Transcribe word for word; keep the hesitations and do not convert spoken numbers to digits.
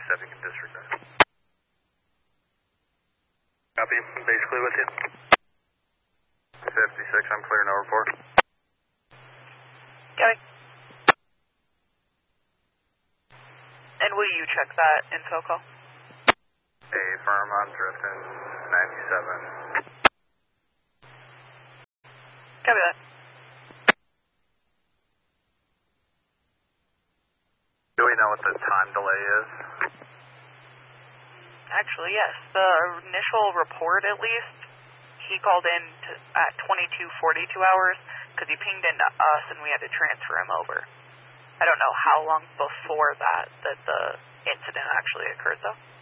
ninety-seven, you can disregard. Copy, basically with you. fifty-six, I'm clear, no report. Copy. And will you check that info call? A firm on drifting ninety-seven. Copy that. Do we know what the time delay is? Actually, yes. The initial report, at least, he called in to, at twenty-two forty-two hours because he pinged into us and we had to transfer him over. I don't know how long before that that the incident actually occurred, though.